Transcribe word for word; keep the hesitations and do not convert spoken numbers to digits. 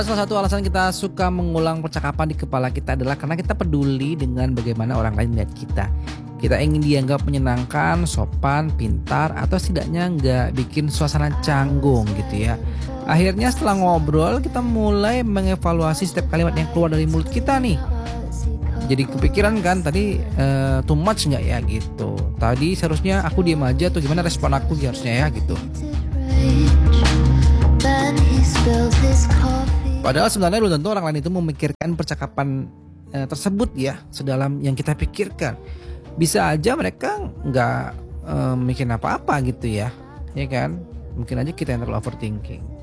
Salah satu alasan kita suka mengulang percakapan di kepala kita adalah karena kita peduli dengan bagaimana orang lain melihat kita. Kita ingin dianggap menyenangkan, sopan, pintar, atau setidaknya nggak bikin suasana canggung gitu ya. Akhirnya setelah ngobrol, kita mulai mengevaluasi setiap kalimat yang keluar dari mulut kita nih. Jadi kepikiran kan tadi uh, too much nggak ya gitu. Tadi seharusnya aku diem aja atau gimana respon aku harusnya ya gitu. Padahal sebenarnya belum tentu orang lain itu memikirkan percakapan eh, tersebut ya sedalam yang kita pikirkan. Bisa aja mereka nggak eh, mikir apa-apa gitu ya, ya kan? Mungkin aja kita yang terlalu overthinking.